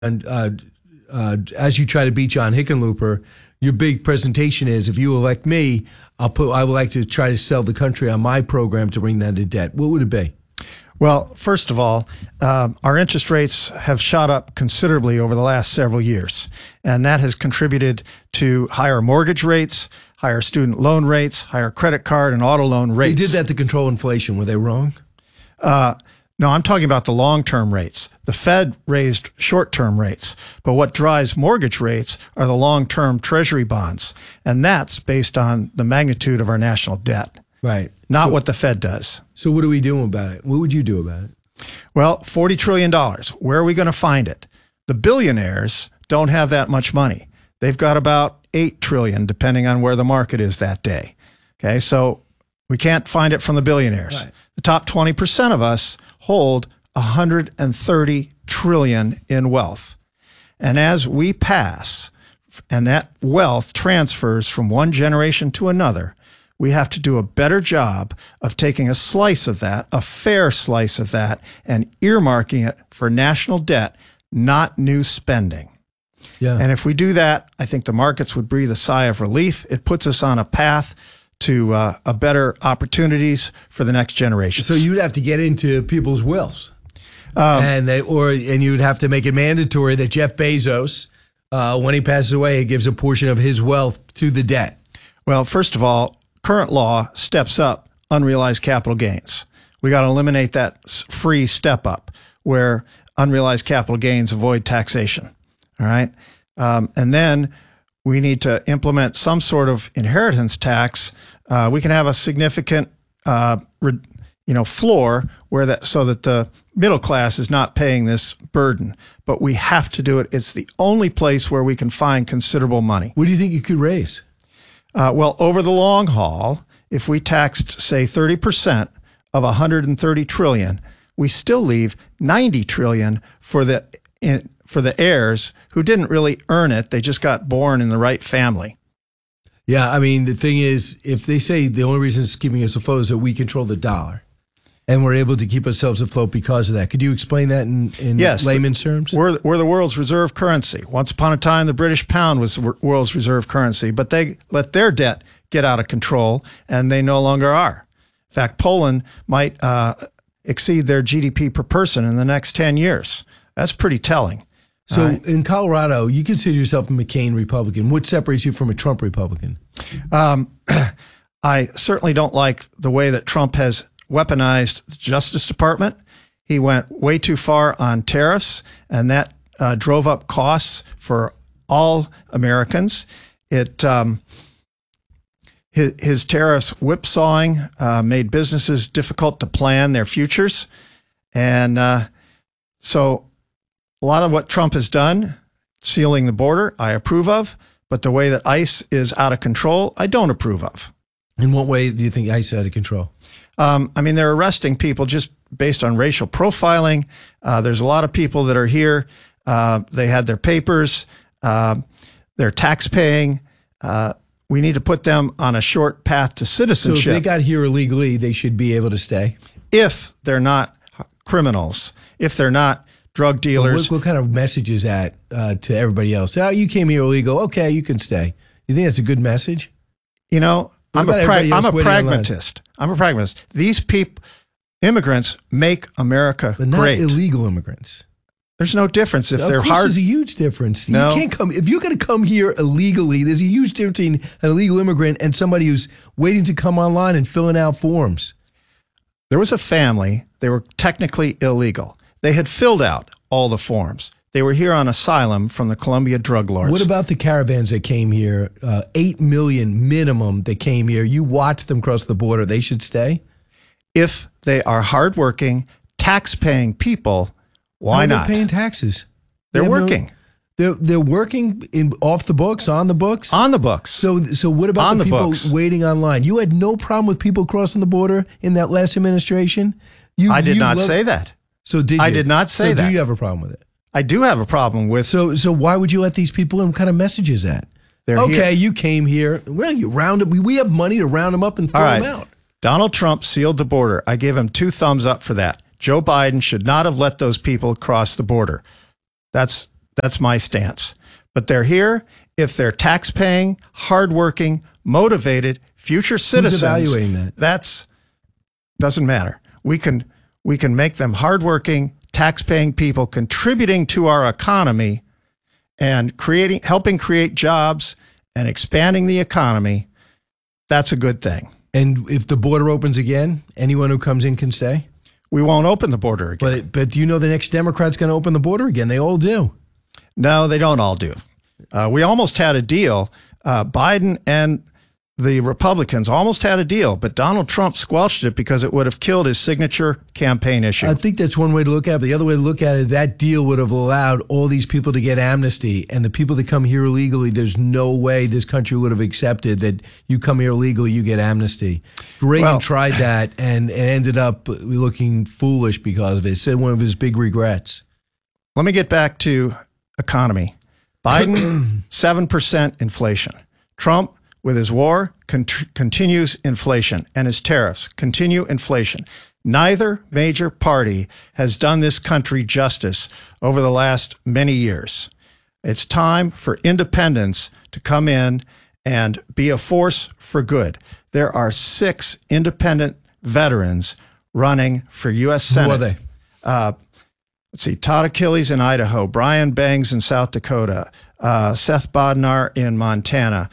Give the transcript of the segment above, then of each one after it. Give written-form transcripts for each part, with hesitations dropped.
as you try to beat John Hickenlooper, your big presentation is, if you elect me, I would like to try to sell the country on my program to bring that to debt. What would it be? Well, first of all, our interest rates have shot up considerably over the last several years, and that has contributed to higher mortgage rates, higher student loan rates, higher credit card and auto loan rates. They did that to control inflation. Were they wrong? No, I'm talking about the long-term rates. The Fed raised short-term rates, but what drives mortgage rates are the long-term treasury bonds, and that's based on the magnitude of our national debt. Right. Not what the Fed does. So what are we doing about it? What would you do about it? Well, $40 trillion. Where are we going to find it? The billionaires don't have that much money. They've got about $8 trillion, depending on where the market is that day. Okay, so we can't find it from the billionaires. Right. The top 20% of us hold $130 trillion in wealth. And as we pass, and that wealth transfers from one generation to another, we have to do a better job of taking a slice of that, a fair slice of that, and earmarking it for national debt, not new spending. Yeah. And if we do that, I think the markets would breathe a sigh of relief. It puts us on a path to a better opportunities for the next generation. So you'd have to get into people's wills, and you'd have to make it mandatory that Jeff Bezos, when he passes away, he gives a portion of his wealth to the debt. Well, first of all, current law steps up unrealized capital gains. We got to eliminate that free step up where unrealized capital gains avoid taxation. All right. And then we need to implement some sort of inheritance tax. We can have a significant, floor so that the middle class is not paying this burden. But we have to do it. It's the only place where we can find considerable money. What do you think you could raise? Well, over the long haul, if we taxed, say, 30% of $130 trillion, we still leave $90 trillion for the heirs who didn't really earn it. They just got born in the right family. Yeah, I mean, the thing is, if they say the only reason it's keeping us afloat is that we control the dollar, and we're able to keep ourselves afloat because of that. Could you explain that in yes, layman's terms? We're the world's reserve currency. Once upon a time, the British pound was the world's reserve currency, but they let their debt get out of control, and they no longer are. In fact, Poland might exceed their GDP per person in the next 10 years. That's pretty telling. So in Colorado, you consider yourself a McCain Republican. What separates you from a Trump Republican? I certainly don't like the way that Trump has weaponized the Justice Department. He went way too far on tariffs, and that drove up costs for all Americans. His tariffs whipsawing made businesses difficult to plan their futures. And so a lot of what Trump has done, sealing the border, I approve of, but the way that ICE is out of control, I don't approve of. In what way do you think ICE is out of control? I mean, they're arresting people just based on racial profiling. There's a lot of people that are here. They had their papers. They're tax paying. We need to put them on a short path to citizenship. So if they got here illegally, they should be able to stay? If they're not criminals, if they're not drug dealers. What kind of message is that to everybody else? Oh, you came here illegal. Okay, you can stay. You think that's a good message? You know, I'm a pragmatist. I'm a pragmatist. These immigrants make America but not great. Illegal immigrants. There's no difference if they're hard. There's a huge difference. No. You can't come if you're going to come here illegally. There's a huge difference between an illegal immigrant and somebody who's waiting to come online and filling out forms. There was a family. They were technically illegal. They had filled out all the forms. They were here on asylum from the Colombia drug lords. What about the caravans that came here? 8 million minimum that came here. You watched them cross the border. They should stay? If they are hardworking, tax-paying people, why not? They're paying taxes. They're working. They're working off the books, on the books? On the books. So what about the people waiting online? You had no problem with people crossing the border in that last administration? I did not say that. So did you? I did not say that. Do you have a problem with it? I do have a problem with. So why would you let these people in? What kind of message is that? Okay, you came here. Well, you round them. We have money to round them up and throw them out. Donald Trump sealed the border. I give him 2 thumbs up for that. Joe Biden should not have let those people cross the border. That's That's my stance. But they're here if they're tax-paying, hardworking, motivated, future citizens. Who's evaluating that? Doesn't matter. We can make them hardworking, tax-paying people contributing to our economy and helping create jobs and expanding the economy. That's a good thing. And if the border opens again, anyone who comes in can stay? We won't open the border again. But do you know the next Democrat's going to open the border again? They all do. No, they don't all do. We almost had a deal. Biden and the Republicans almost had a deal, but Donald Trump squelched it because it would have killed his signature campaign issue. I think that's one way to look at it. But the other way to look at it, that deal would have allowed all these people to get amnesty. And the people that come here illegally, there's no way this country would have accepted that you come here illegally, you get amnesty. Reagan tried that and ended up looking foolish because of it. He said one of his big regrets. Let me get back to economy. Biden, 7% inflation. Trump, with his war, continues inflation, and his tariffs continue inflation. Neither major party has done this country justice over the last many years. It's time for independents to come in and be a force for good. There are 6 independent veterans running for U.S. Senate. Who are they? Let's see, Todd Achilles in Idaho, Brian Bangs in South Dakota, Seth Bodnar in Montana,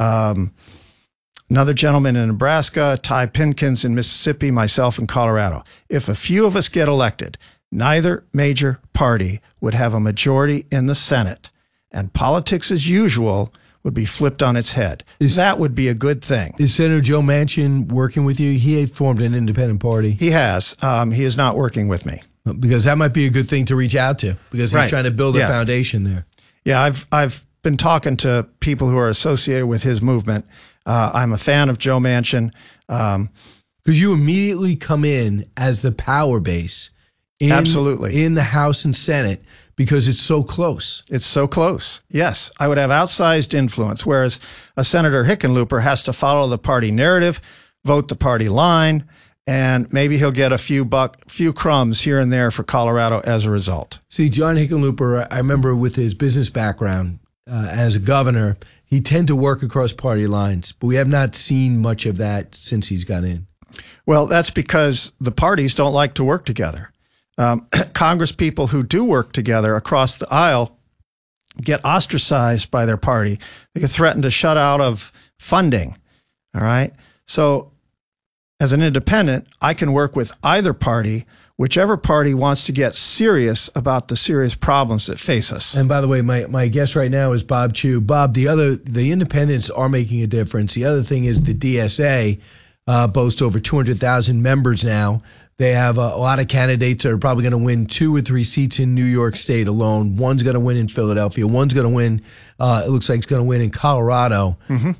another gentleman in Nebraska, Ty Pinkins in Mississippi, myself in Colorado. If a few of us get elected, neither major party would have a majority in the Senate, and politics as usual would be flipped on its head. That would be a good thing. Is Senator Joe Manchin working with you? He formed an independent party. He has. He is not working with me. Because that might be a good thing to reach out to, because he's trying to build a foundation there. Yeah, I've been talking to people who are associated with his movement. I'm a fan of Joe Manchin. Because you immediately come in as the power base absolutely in the House and Senate because it's so close. It's so close. Yes, I would have outsized influence, whereas a Senator Hickenlooper has to follow the party narrative, vote the party line, and maybe he'll get a few crumbs here and there for Colorado as a result. See, John Hickenlooper, I remember with his business background as a governor, he tended to work across party lines, but we have not seen much of that since he's got in. Well, that's because the parties don't like to work together. Congress people who do work together across the aisle get ostracized by their party. They get threatened to shut out of funding. All right. So as an independent, I can work with either party, whichever party wants to get serious about the serious problems that face us. And by the way, my guest right now is Bob Chew. Bob, the independents are making a difference. The other thing is the DSA boasts over 200,000 members now. They have a lot of candidates that are probably going to win 2 or 3 seats in New York State alone. One's going to win in Philadelphia. One's going to win, it looks like it's going to win in Colorado.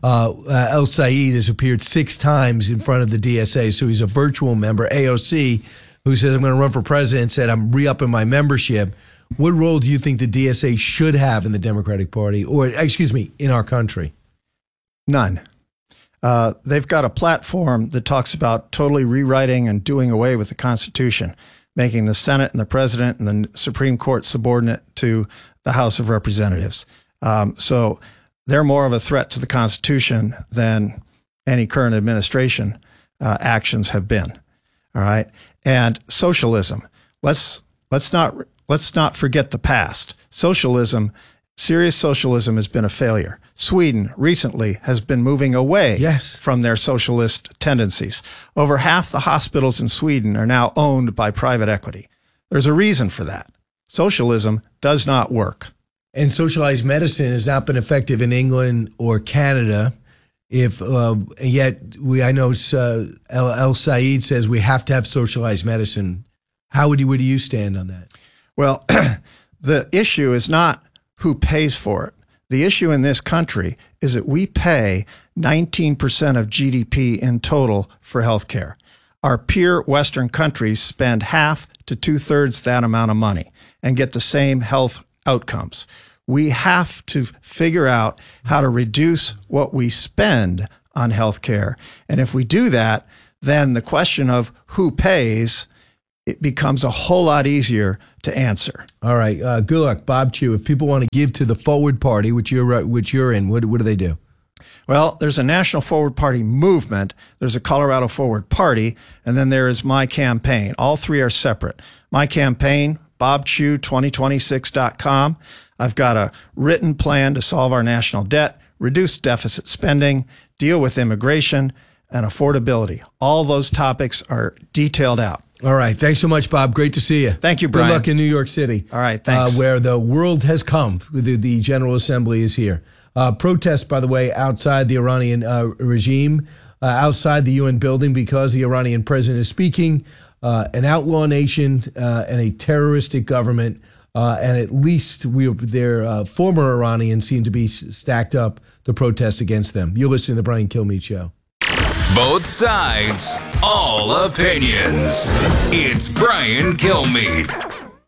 El Said has appeared 6 times in front of the DSA, so he's a virtual member. AOC, who says, I'm going to run for president, said, I'm re-upping my membership. What role do you think the DSA should have in the Democratic Party, or, excuse me, in our country? None. They've got a platform that talks about totally rewriting and doing away with the Constitution, making the Senate and the President and the Supreme Court subordinate to the House of Representatives. So they're more of a threat to the Constitution than any current administration actions have been. All right. And socialism. Let's not forget the past. Serious socialism has been a failure. Sweden recently has been moving away from their socialist tendencies. Over half the hospitals in Sweden are now owned by private equity. There's a reason for that. Socialism does not work. And socialized medicine has not been effective in England or Canada. Yet I know El Said says we have to have socialized medicine. Would you stand on that? Well, the issue is not who pays for it. The issue in this country is that we pay 19% of GDP in total for healthcare. Our peer Western countries spend half to 2/3 that amount of money and get the same health outcomes. We have to figure out how to reduce what we spend on healthcare. And if we do that, then the question of who pays it becomes a whole lot easier to answer. All right. Good luck, Bob Chew. If people want to give to the Forward Party, which you're in, what do they do? Well, there's a National Forward Party movement. There's a Colorado Forward Party, and then there is My Campaign. All three are separate. My Campaign, BobChew2026.com. I've got a written plan to solve our national debt, reduce deficit spending, deal with immigration, and affordability. All those topics are detailed out. All right. Thanks so much, Bob. Great to see you. Thank you, Brian. Good luck in New York City. All right. Thanks. Where the world has come. The General Assembly is here. Protests, by the way, outside the Iranian regime, outside the UN building because the Iranian president is speaking. An outlaw nation and a terroristic government. And at least their former Iranians seem to be stacked up to protest against them. You're listening to the Brian Kilmeade Show. Both sides, all opinions. It's Brian Kilmeade.